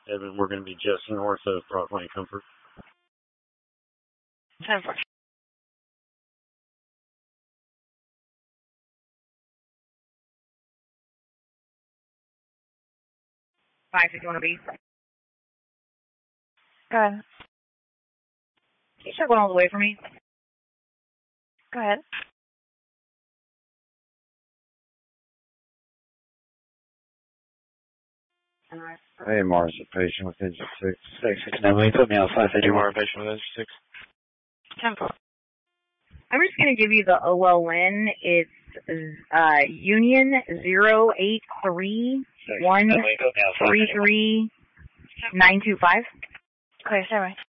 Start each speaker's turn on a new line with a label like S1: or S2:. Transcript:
S1: and we're going to be just north of Broadway and Comfort.
S2: 10-4. Five, if you want to be.
S3: Go ahead.
S2: Can you start going all the way for me?
S3: Go ahead.
S4: Hey, Mars, a patient with engine 6.
S1: 6, now you put me on 551.
S4: Mars, patient with engine 6.
S3: 10-4.
S2: I'm just going to give you the OLN. It's Union 083133925.
S3: Okay, stand by.